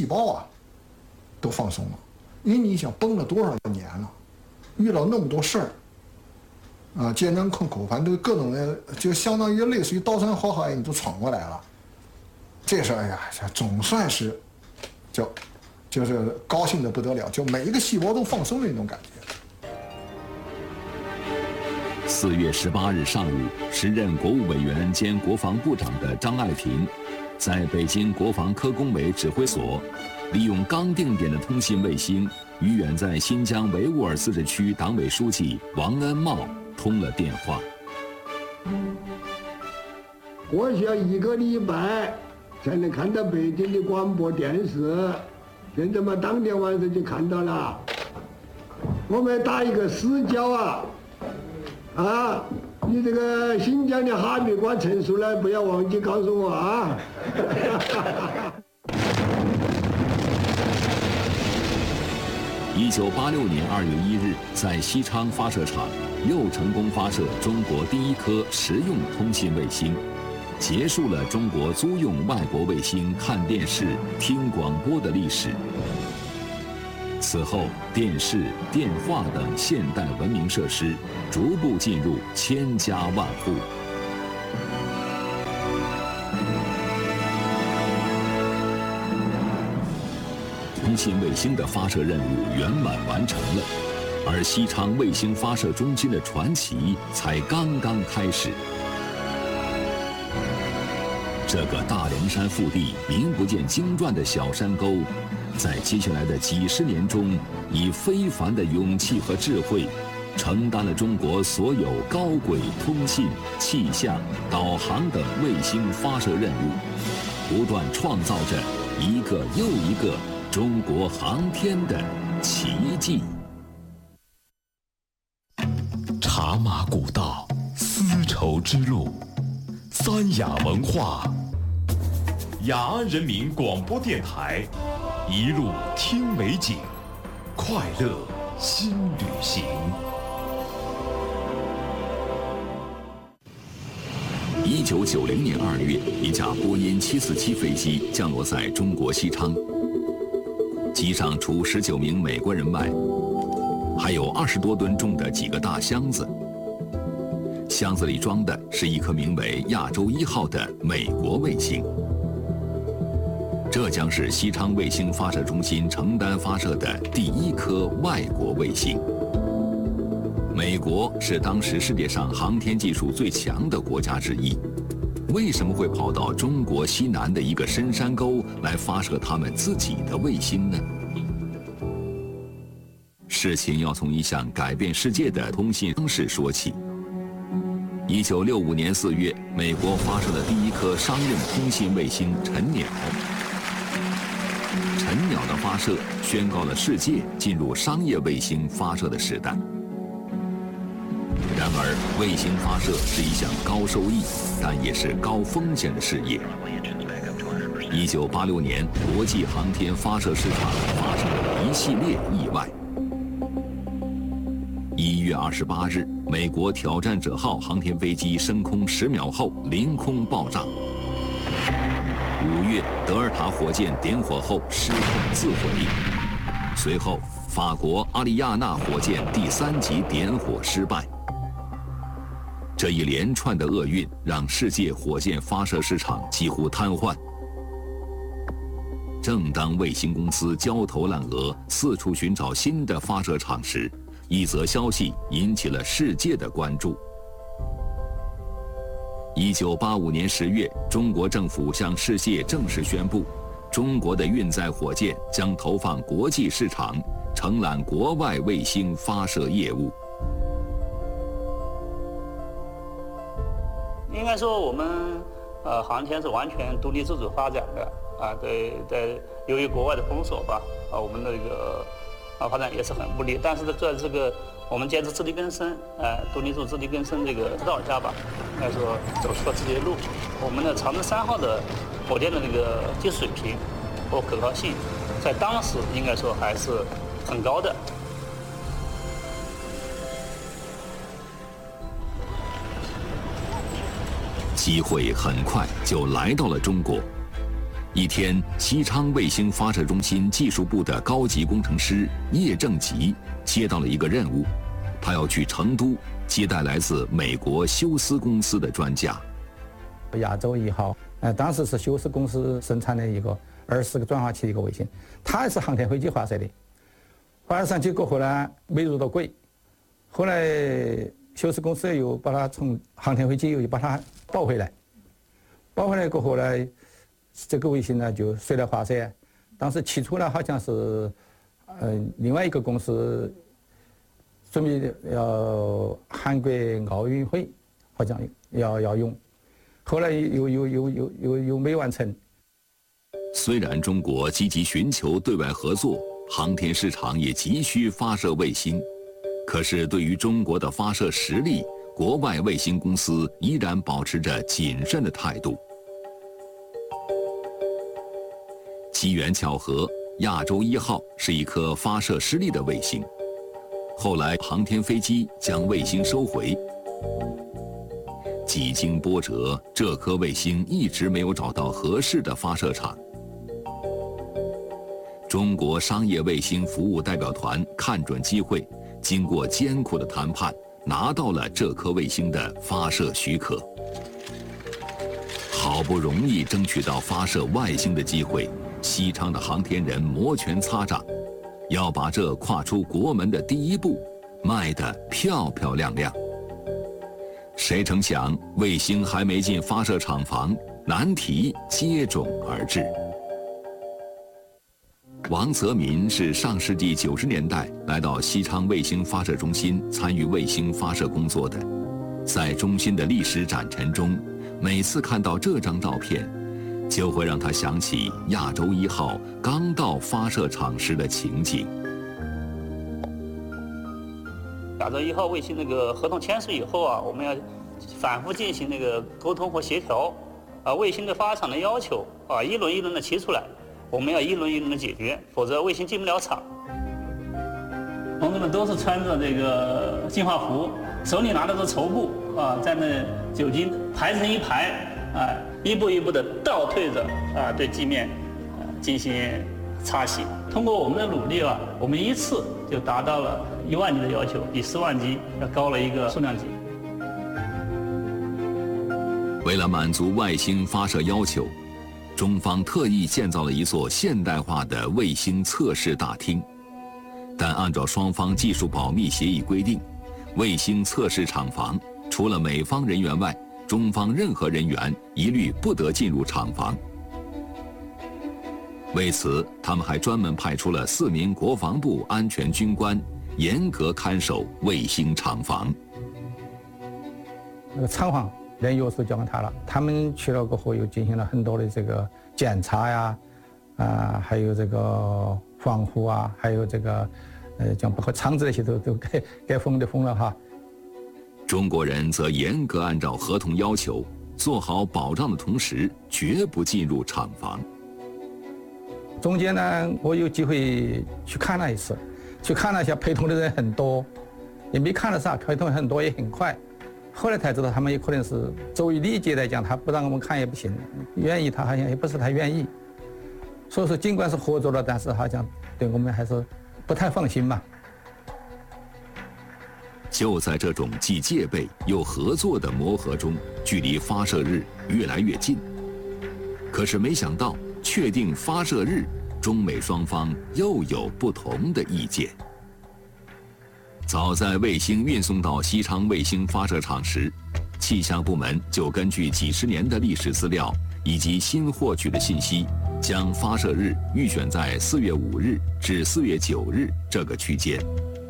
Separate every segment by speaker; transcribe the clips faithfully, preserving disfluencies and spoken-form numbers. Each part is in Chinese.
Speaker 1: 胞啊都放松了，因为你想崩了多少年了，遇到那么多事儿。啊，艰难困苦，反正各种的，就相当于类似于刀山火海，你都闯过来了。这事儿，哎呀，总算是，就，就是高兴的不得了，就每一个细胞都放松的那种感觉。
Speaker 2: 四月十八日上午，时任国务委员兼国防部长的张爱萍，在北京国防科工委指挥所，利用刚定点的通信卫星，与远在新疆维吾尔自治区党委书记王恩茂通了电话。
Speaker 3: 我需要一个礼拜才能看到北京的广播电视，现在嘛，当天晚上就看到了。我们打一个死角啊！啊，你这个新疆的哈密瓜成熟了，不要忘记告诉我啊！
Speaker 2: 一九八六年二月一日，在西昌发射场又成功发射中国第一颗实用通信卫星，结束了中国租用外国卫星看电视、听广播的历史。此后，电视、电话等现代文明设施逐步进入千家万户。通信卫星的发射任务圆满完成了，而西昌卫星发射中心的传奇才刚刚开始。这个大凉山腹地名不见经传的小山沟，在接下来的几十年中，以非凡的勇气和智慧，承担了中国所有高轨通信、气象、导航等卫星发射任务，不断创造着一个又一个中国航天的奇迹。
Speaker 4: 茶马古道，丝绸之路，三雅文化，雅安人民广播电台，一路听美景，快乐新旅行。
Speaker 2: 一九九零年二月，一架波音七四七飞机降落在中国西昌。机上除十九名美国人外，还有二十多吨重的几个大箱子。箱子里装的是一颗名为亚洲一号的美国卫星。这将是西昌卫星发射中心承担发射的第一颗外国卫星。美国是当时世界上航天技术最强的国家之一，为什么会跑到中国西南的一个深山沟来发射他们自己的卫星呢？事情要从一项改变世界的通信方式说起。一九六五年四月，美国发射的第一颗商用通信卫星晨鸟。晨鸟的发射宣告了世界进入商业卫星发射的时代。然而，卫星发射是一项高收益，但也是高风险的事业。一九八六年，国际航天发射市场发生了一系列意外。一月二十八日，美国挑战者号航天飞机升空十秒后凌空爆炸。五月，德尔塔火箭点火后失控自毁。随后，法国阿里亚纳火箭第三级点火失败。这一连串的厄运让世界火箭发射市场几乎瘫痪。正当卫星公司焦头烂额，四处寻找新的发射场时，一则消息引起了世界的关注。一九八五年十月，中国政府向世界正式宣布，中国的运载火箭将投放国际市场，承揽国外卫星发射业务。
Speaker 5: 应该说，我们呃航天是完全独立自主发展的啊，对对，由于国外的封锁吧，啊，我们的这个啊发展也是很不利。但是在这个我们坚持自力更生，呃，独立自主、自力更生这个指导下吧，应该说走出了自己的路。我们的长征三号的火箭的这个技术水平和可靠性，在当时应该说还是很高的。
Speaker 2: 机会很快就来到了中国。 一天，西昌卫星发射中心技术部的高级工程师叶正吉接到了一个任务，他要去成都接待来自美国休斯公司的专家。
Speaker 6: 亚洲一号，呃，当时是休斯公司生产的一个二十个转化器的一个卫星，它是航天飞机发射的，发射上去过后呢，没入到轨，后来休斯公司又把它从航天飞机又把它抱回来，抱回来过后呢，这个卫星呢就随了发射。当时起初呢好像是，呃，另外一个公司准备要韩国奥运会，好像要要用，后来又又又又又又没完成。
Speaker 2: 虽然中国积极寻求对外合作，航天市场也急需发射卫星，可是对于中国的发射实力，国外卫星公司依然保持着谨慎的态度。机缘巧合，亚洲一号是一颗发射失利的卫星。后来航天飞机将卫星收回。几经波折，这颗卫星一直没有找到合适的发射场。中国商业卫星服务代表团看准机会，经过艰苦的谈判，拿到了这颗卫星的发射许可。好不容易争取到发射外星的机会，西昌的航天人摩拳擦掌，要把这跨出国门的第一步迈得漂漂亮亮。谁成想，卫星还没进发射厂房，难题接踵而至。王泽民是上世纪九十年代来到西昌卫星发射中心参与卫星发射工作的，在中心的历史展陈中，每次看到这张照片，就会让他想起亚洲一号刚到发射场时的情景。
Speaker 5: 亚洲一号卫星那个合同签署以后啊，我们要反复进行那个沟通和协调，啊，卫星的发射场的要求啊，一轮一轮的提出来，我们要一轮一轮的解决，否则卫星进不了场。同志们都是穿着这个净化服，手里拿的是绸布啊，在那酒精排成一排啊，一步一步的倒退着啊，对地面啊进行擦洗。通过我们的努力啊，我们一次就达到了一万级的要求，比十万级要高了一个数量级。
Speaker 2: 为了满足外星发射要求，中方特意建造了一座现代化的卫星测试大厅，但按照双方技术保密协议规定，卫星测试厂房除了美方人员外，中方任何人员一律不得进入厂房。为此，他们还专门派出了四名国防部安全军官，严格看守卫星厂房。
Speaker 6: 那个厂房任钥匙交给他了，他们去了过后又进行了很多的这个检查呀，啊，还有这个防护啊，还有这个，呃，将包括厂子那些都都该该封的封了哈。
Speaker 2: 中国人则严格按照合同要求，做好保障的同时，绝不进入厂房。
Speaker 6: 中间呢，我有机会去看了一次，去看了一下，陪同的人很多，也没看了啥，陪同很多也很快。后来才知道，他们也可能是作为礼节来讲，他不让我们看也不行，愿意他好像也不是太愿意。所以说，尽管是合作了，但是好像对我们还是不太放心嘛。
Speaker 2: 就在这种既戒备又合作的磨合中，距离发射日越来越近。可是没想到，确定发射日，中美双方又有不同的意见。早在卫星运送到西昌卫星发射场时，气象部门就根据几十年的历史资料以及新获取的信息，将发射日预选在四月五日至四月九日这个区间。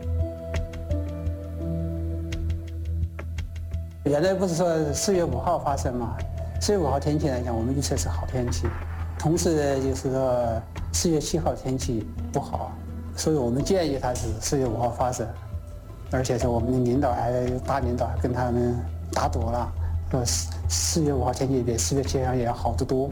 Speaker 7: 原来不是说四月五号发射嘛？四月五号天气来讲，我们预测是好天气。同时呢，就是说四月七号天气不好，所以我们建议他是四月五号发射。而且是我们的领导还大领导还跟他们打赌了，说四四月五号天气比四月七号也要好得多。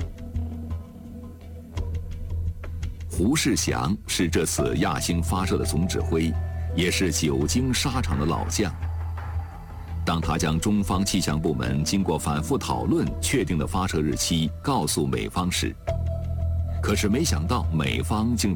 Speaker 2: 胡世祥是这次亚星发射的总指挥，也是久经沙场的老将。当他将中方气象部门经过反复讨论确定的发射日期告诉美方时， 可是没想到美方竟